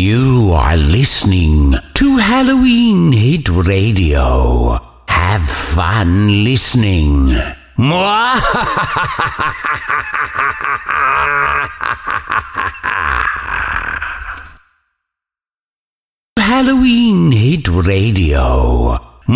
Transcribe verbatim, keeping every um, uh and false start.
You are listening to Halloween Hit Radio. Have fun listening. Halloween Hit Radio.